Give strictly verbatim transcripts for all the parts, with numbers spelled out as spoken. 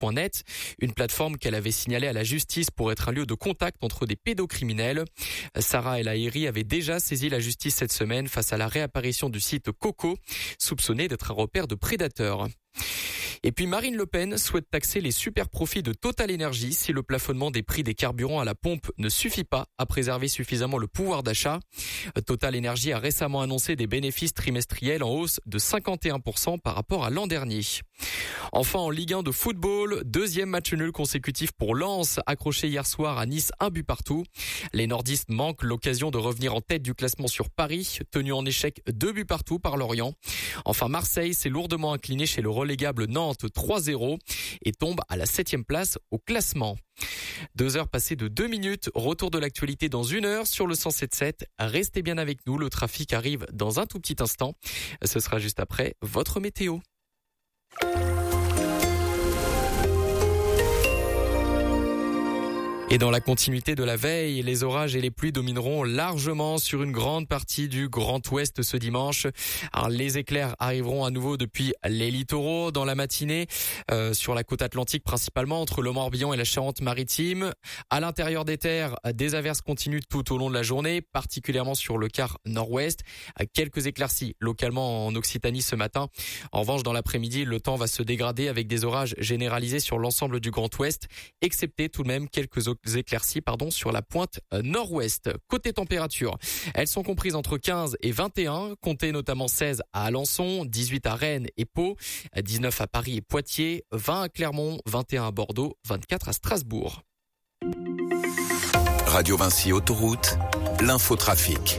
point net, une plateforme qu'elle avait signalée à la justice pour être un lieu de contact entre des pédocriminels. Sarah El Haïry avait déjà saisi la justice cette semaine face à la réapparition du site Coco, soupçonné d'être un repère de prédateurs. Et puis Marine Le Pen souhaite taxer les super profits de Total Energy si le plafonnement des prix des carburants à la pompe ne suffit pas à préserver suffisamment le pouvoir d'achat. Total Energy a récemment annoncé des bénéfices trimestriels en hausse de cinquante et un pour cent par rapport à l'an dernier. Enfin, en Ligue un de football, deuxième match nul consécutif pour Lens, accroché hier soir à Nice, un but partout. Les nordistes manquent l'occasion de revenir en tête du classement sur Paris, tenu en échec deux buts partout par Lorient. Enfin, Marseille s'est lourdement incliné chez le relégable Nantes trois zéro et tombe à la septième place au classement. Deux heures passées de deux minutes, retour de l'actualité dans une heure sur le cent sept sept. Restez bien avec nous, le trafic arrive dans un tout petit instant. Ce sera juste après votre météo. Et dans la continuité de la veille, les orages et les pluies domineront largement sur une grande partie du Grand Ouest ce dimanche. Alors, les éclairs arriveront à nouveau depuis les littoraux dans la matinée, euh, sur la côte atlantique principalement, entre le Morbihan et la Charente-Maritime. À l'intérieur des terres, des averses continuent tout au long de la journée, particulièrement sur le quart nord-ouest. Quelques éclaircies localement en Occitanie ce matin. En revanche, dans l'après-midi, le temps va se dégrader avec des orages généralisés sur l'ensemble du Grand Ouest, excepté tout de même quelques éclaircies pardon, sur la pointe nord-ouest. Côté température, elles sont comprises entre quinze et vingt et un, comptez notamment seize à Alençon, dix-huit à Rennes et Pau, dix-neuf à Paris et Poitiers, vingt à Clermont, vingt et un à Bordeaux, vingt-quatre à Strasbourg. Radio Vinci Autoroute, l'infotrafic.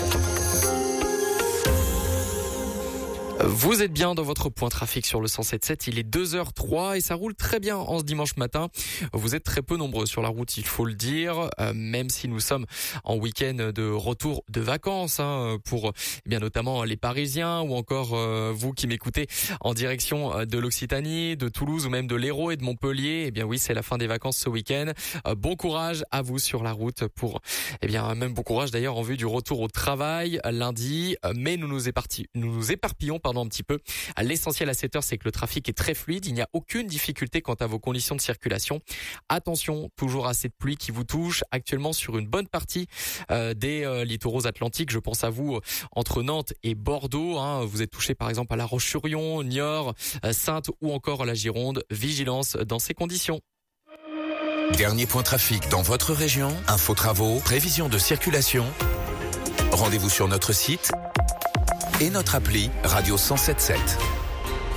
Vous êtes bien dans votre point trafic sur le cent sept sept, il est deux heures trois et ça roule très bien en ce dimanche matin. Vous êtes très peu nombreux sur la route, il faut le dire, euh, même si nous sommes en week-end de retour de vacances, hein, pour eh bien notamment les Parisiens ou encore euh, vous qui m'écoutez en direction de l'Occitanie, de Toulouse ou même de l'Hérault et de Montpellier. Eh bien oui, c'est la fin des vacances ce week-end. Euh, bon courage à vous sur la route pour, eh bien même bon courage d'ailleurs en vue du retour au travail lundi. Mais nous nous, éparti- nous, nous éparpillons pardon, un petit peu. L'essentiel à cette heure, c'est que le trafic est très fluide. Il n'y a aucune difficulté quant à vos conditions de circulation. Attention, toujours à cette pluie qui vous touche actuellement sur une bonne partie euh, des euh, littoraux atlantiques. Je pense à vous euh, entre Nantes et Bordeaux. Hein. Vous êtes touché par exemple à La Roche-sur-Yon, Niort, euh, Saintes ou encore la Gironde. Vigilance dans ces conditions. Dernier point trafic dans votre région. Info travaux, prévision de circulation. Rendez-vous sur notre site et notre appli Radio cent sept sept.